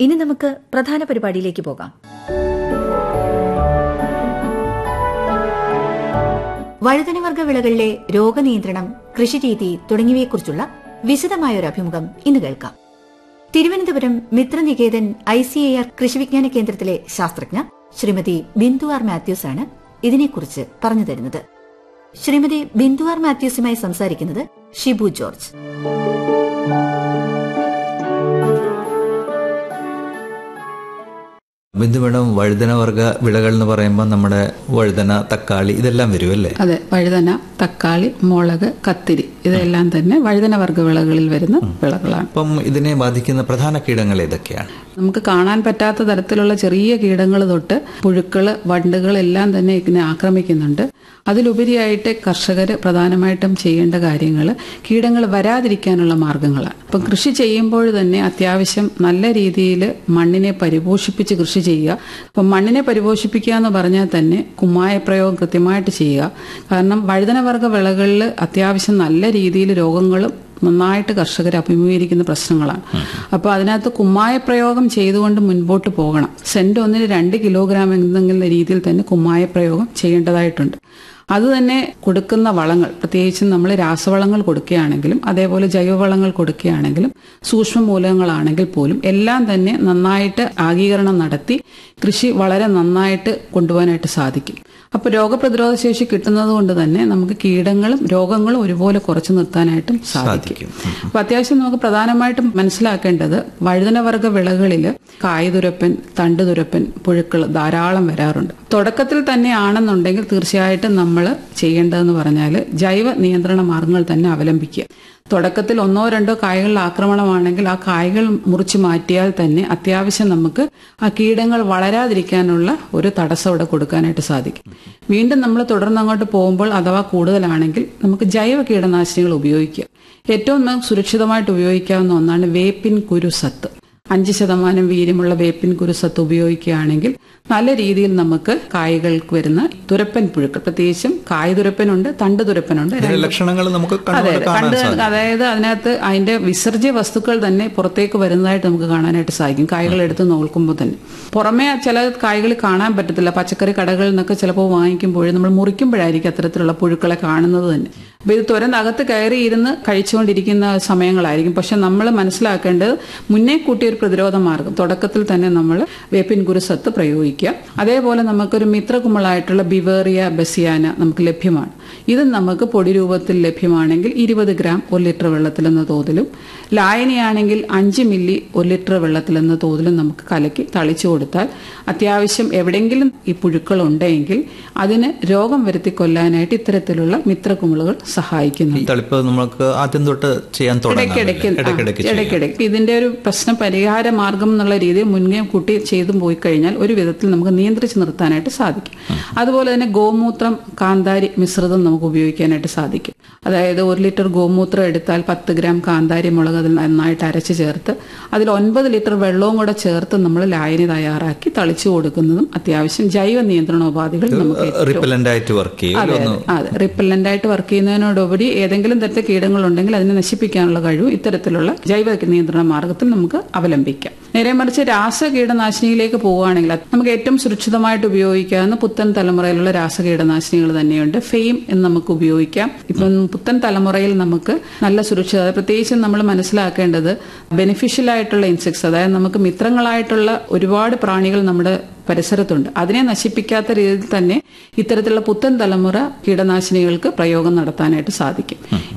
ഇനി നമുക്ക് പ്രധാന പരിപാടിയിലേക്ക് പോകാം. വഴുതനവർഗ വിളകളിലെ രോഗനിയന്ത്രണം, കൃഷിരീതി തുടങ്ങിയവയെക്കുറിച്ചുള്ള വിശദമായൊരു അഭിമുഖം ഇന്ന് കേൾക്കാം. തിരുവനന്തപുരം മിത്രനികേതൻ ICAR കൃഷിവിജ്ഞാന കേന്ദ്രത്തിലെ ശാസ്ത്രജ്ഞ ശ്രീമതി ബിന്ദു ആർ മാത്യൂസ് ആണ് ഇതിനെക്കുറിച്ച് പറഞ്ഞു തരുന്നത്. ശ്രീമതി ബിന്ദു ആർ മാത്യൂസുമായി സംസാരിക്കുന്നത് ഷിബു ജോർജ്. ബിന്ദു മേഡം, വഴുതനവർഗ വിളകൾ എന്ന് പറയുമ്പോൾ നമ്മുടെ വഴുതന, തക്കാളി ഇതെല്ലാം വരുമല്ലേ? അതെ, വഴുതന, തക്കാളി, മുളക്, കത്തിരി ഇതെല്ലാം തന്നെ വഴുതനവർഗ വിളകളിൽ വരുന്ന വിളകളാണ്. അപ്പം ഇതിനെ ബാധിക്കുന്ന പ്രധാന കീടങ്ങൾ ഏതൊക്കെയാണ്? നമുക്ക് കാണാൻ പറ്റാത്ത തരത്തിലുള്ള ചെറിയ കീടങ്ങൾ തൊട്ട് പുഴുക്കള്, വണ്ടുകൾ എല്ലാം തന്നെ ഇതിനെ ആക്രമിക്കുന്നുണ്ട്. അതിലുപരിയായിട്ട് കർഷകർ പ്രധാനമായിട്ടും ചെയ്യേണ്ട കാര്യങ്ങൾ കീടങ്ങൾ വരാതിരിക്കാനുള്ള മാർഗങ്ങളാണ്. അപ്പം കൃഷി ചെയ്യുമ്പോൾ തന്നെ അത്യാവശ്യം നല്ല രീതിയിൽ മണ്ണിനെ പരിപോഷിപ്പിച്ച് കൃഷി ചെയ്യുക. അപ്പം മണ്ണിനെ പരിപോഷിപ്പിക്കുക എന്ന് പറഞ്ഞാൽ തന്നെ കുമ്മായ പ്രയോഗം കൃത്യമായിട്ട് ചെയ്യുക. കാരണം വഴുതനവർഗ വിളകളിൽ അത്യാവശ്യം നല്ല രീതിയിൽ രോഗങ്ങളും നന്നായിട്ട് കർഷകർ അഭിമുഖീകരിക്കുന്ന പ്രശ്നങ്ങളാണ്. അപ്പോൾ അതിനകത്ത് കുമ്മായ പ്രയോഗം ചെയ്തുകൊണ്ട് മുൻപോട്ട് പോകണം. സെന്റ് 1-ന് 2 കിലോഗ്രാം എന്തെങ്കിലും രീതിയിൽ തന്നെ കുമ്മായ പ്രയോഗം ചെയ്യേണ്ടതായിട്ടുണ്ട്. അത് തന്നെ കൊടുക്കുന്ന വളങ്ങൾ, പ്രത്യേകിച്ചും നമ്മൾ രാസവളങ്ങൾ കൊടുക്കുകയാണെങ്കിലും അതേപോലെ ജൈവവളങ്ങൾ കൊടുക്കുകയാണെങ്കിലും സൂക്ഷ്മമൂലകങ്ങളാണെങ്കിൽ പോലും എല്ലാം തന്നെ നന്നായിട്ട് ആഗീകരണം നടത്തി കൃഷി വളരെ നന്നായിട്ട് കൊണ്ടുപോകാനായിട്ട് സാധിക്കും. അപ്പോൾ രോഗപ്രതിരോധ ശേഷി കിട്ടുന്നത് കൊണ്ട് തന്നെ നമുക്ക് കീടങ്ങളും രോഗങ്ങളും ഒരുപോലെ കുറച്ചു നിർത്താനായിട്ടും സാധിക്കും. അപ്പൊ അത്യാവശ്യം നമുക്ക് പ്രധാനമായിട്ടും മനസ്സിലാക്കേണ്ടത് വഴുതനവർഗ വിളകളിൽ കായ്തുരപ്പൻ, തണ്ടുതുരപ്പൻ, പുഴുക്കൾ ധാരാളം വരാറുണ്ട്. തുടക്കത്തിൽ തന്നെ ആണെന്നുണ്ടെങ്കിൽ തീർച്ചയായിട്ടും നമ്മൾ ചെയ്യേണ്ടതെന്ന് പറഞ്ഞാൽ ജൈവ നിയന്ത്രണ മാർഗങ്ങൾ തന്നെ അവലംബിക്കുക. തുടക്കത്തിൽ 1-2 കായ്കളിൽ ആക്രമണമാണെങ്കിൽ ആ കായ്കൾ മുറിച്ചു മാറ്റിയാൽ തന്നെ അത്യാവശ്യം നമുക്ക് ആ കീടങ്ങൾ വളരാതിരിക്കാനുള്ള ഒരു തടസ്സം ഇവിടെ കൊടുക്കാനായിട്ട് സാധിക്കും. വീണ്ടും നമ്മൾ തുടർന്ന് അങ്ങോട്ട് പോകുമ്പോൾ അഥവാ കൂടുതലാണെങ്കിൽ നമുക്ക് ജൈവ കീടനാശിനികൾ ഉപയോഗിക്കുക. ഏറ്റവും സുരക്ഷിതമായിട്ട് ഉപയോഗിക്കാവുന്ന ഒന്നാണ് വേപ്പിൻ കുരുസത്ത്. 5% വീര്യമുള്ള വേപ്പിൻ കുരുസത്ത് ഉപയോഗിക്കുകയാണെങ്കിൽ നല്ല രീതിയിൽ നമുക്ക് കായ്കൾക്ക് വരുന്ന തുരപ്പൻ പുഴുക്കൾ, പ്രത്യേകിച്ചും കായ്തുരപ്പനുണ്ട്, തണ്ടുതുരപ്പനുണ്ട്, ലക്ഷണങ്ങൾ നമുക്ക് അതായത് അതിനകത്ത് അതിന്റെ വിസർജ്യ വസ്തുക്കൾ തന്നെ പുറത്തേക്ക് വരുന്നതായിട്ട് നമുക്ക് കാണാനായിട്ട് സാധിക്കും. കായ്കൾ എടുത്ത് നോക്കുമ്പോൾ തന്നെ പുറമേ ചില കായ്കൾ കാണാൻ പറ്റത്തില്ല. പച്ചക്കറി കടകളിൽ നിന്നൊക്കെ ചിലപ്പോൾ വാങ്ങിക്കുമ്പോൾ നമ്മൾ മുറിക്കുമ്പോഴായിരിക്കും അത്തരത്തിലുള്ള പുഴുക്കളെ കാണുന്നത് തന്നെ. അപ്പൊ ഇത് തുരന്നകത്ത് കയറിയിരുന്ന് കഴിച്ചുകൊണ്ടിരിക്കുന്ന സമയങ്ങളായിരിക്കും. പക്ഷെ നമ്മൾ മനസ്സിലാക്കേണ്ടത് മുന്നേ കൂട്ടിയ ഒരു പ്രതിരോധ മാർഗം തുടക്കത്തിൽ തന്നെ നമ്മൾ വേപ്പിൻ കുരുസത്ത് പ്രയോഗിക്കുക. അതേപോലെ നമുക്കൊരു മിത്രകുമിളായിട്ടുള്ള ബിവേറിയ ബസിയാന നമുക്ക് ലഭ്യമാണ്. ഇത് നമുക്ക് പൊടി രൂപത്തിൽ ലഭ്യമാണെങ്കിൽ 20 ഗ്രാം 1 ലിറ്റർ വെള്ളത്തിലെന്ന തോതിലും, ലായനിയാണെങ്കിൽ 5 മില്ലി 1 ലിറ്റർ വെള്ളത്തിലെന്ന തോതിലും നമുക്ക് കലക്കി തളിച്ചു കൊടുത്താൽ അത്യാവശ്യം എവിടെയെങ്കിലും ഈ പുഴുക്കൾ ഉണ്ടെങ്കിൽ അതിന് രോഗം വരുത്തി കൊല്ലാനായിട്ട് ഇത്തരത്തിലുള്ള മിത്രകുമിളുകൾ സഹായിക്കുന്നു. നമുക്ക് ആദ്യം തൊട്ട് ചെയ്യാൻ ഇടയ്ക്കിടയ്ക്ക് ഇതിന്റെ ഒരു പ്രശ്ന പരിഹാര മാർഗം എന്നുള്ള രീതിയിൽ മുന്നേ കുട്ടി ചെയ്തു പോയി കഴിഞ്ഞാൽ ഒരു വിധത്തിൽ നമുക്ക് നിയന്ത്രിച്ച് നിർത്താനായിട്ട് സാധിക്കും. അതുപോലെ തന്നെ ഗോമൂത്രം, കാന്താരി മിശ്രിതം നമുക്ക് ഉപയോഗിക്കാനായിട്ട് സാധിക്കും. അതായത് 1 ലിറ്റർ ഗോമൂത്രം എടുത്താൽ 10 ഗ്രാം കാന്താരി മുളക് അതിൽ നന്നായിട്ട് അരച്ച് ചേർത്ത് അതിൽ 9 ലിറ്റർ വെള്ളവും കൂടെ ചേർത്ത് നമ്മൾ ലായനി തയ്യാറാക്കി തളിച്ചു കൊടുക്കുന്നതും അത്യാവശ്യം ജൈവ നിയന്ത്രണോപാധികൾ നമുക്ക് റിപ്പല്ലന്റ് ആയിട്ട് വർക്ക് ചെയ്യുന്നതിനോടുപരി ഏതെങ്കിലും തരത്തിൽ കീടങ്ങളുണ്ടെങ്കിൽ അതിനെ നശിപ്പിക്കാനുള്ള കഴിവ് ഇത്തരത്തിലുള്ള ജൈവ നിയന്ത്രണ മാർഗത്തിൽ നമുക്ക് അവലംബിക്കാം. നേരെ മറിച്ച് രാസ കീടനാശിനിയിലേക്ക് പോവുകയാണെങ്കിൽ നമുക്ക് ഏറ്റവും സുരക്ഷിതമായിട്ട് ഉപയോഗിക്കാവുന്ന പുത്തൻ തലമുറയിലുള്ള രാസ കീടനാശിനികൾ തന്നെയുണ്ട്. ഫെയിം എന്ന് നമുക്ക് ഉപയോഗിക്കാം. ഇപ്പം പുത്തൻ തലമുറയിൽ നമുക്ക് നല്ല സുരക്ഷിത, പ്രത്യേകിച്ചും നമ്മൾ മനസ്സിലാക്കേണ്ടത് ബെനിഫിഷ്യൽ ആയിട്ടുള്ള ഇൻസെക്ട്സ്, അതായത് നമുക്ക് മിത്രങ്ങളായിട്ടുള്ള ഒരുപാട് പ്രാണികൾ നമ്മുടെ പരിസരത്തുണ്ട്. അതിനെ നശിപ്പിക്കാത്ത രീതിയിൽ തന്നെ ഇത്തരത്തിലുള്ള പുത്തൻ തലമുറ കീടനാശിനികൾക്ക് പ്രയോഗം നടത്താനായിട്ട് സാധിക്കും.